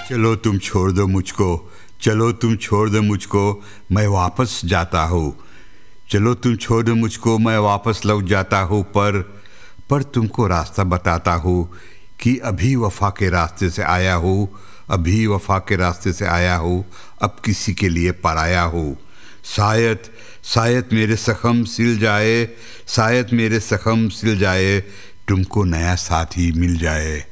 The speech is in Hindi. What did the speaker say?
चलो तुम छोड़ दो मुझको, चलो तुम छोड़ दो मुझको, मैं वापस जाता हूँ। चलो तुम छोड़ दो मुझको, मैं वापस लौट जाता हूँ। पर तुमको रास्ता बताता हूँ कि अभी वफ़ा के रास्ते से आया हूँ, अभी वफ़ा के रास्ते से आया हूँ, अब किसी के लिए पराया हूँ। शायद शायद मेरे ज़ख्म सिल जाए, शायद मेरे ज़ख्म सिल जाए, तुमको नया साथी मिल जाए।